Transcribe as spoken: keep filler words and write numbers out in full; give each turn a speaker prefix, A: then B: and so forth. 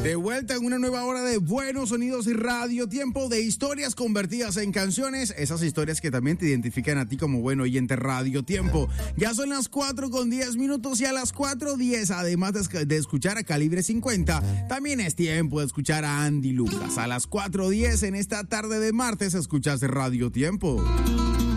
A: De vuelta en una nueva hora de Buenos Sonidos y Radio Tiempo, de historias convertidas en canciones, esas historias que también te identifican a ti como buen oyente Radio Tiempo. Ya son las cuatro con diez minutos y a las cuatro diez, además de, de escuchar a Calibre cincuenta, también es tiempo de escuchar a Andy Lucas. A las cuatro diez en esta tarde de martes escuchas Radio Tiempo.